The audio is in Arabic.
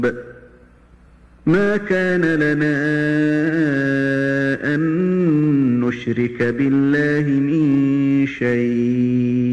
ما كان لنا أن نشرك بالله من شيء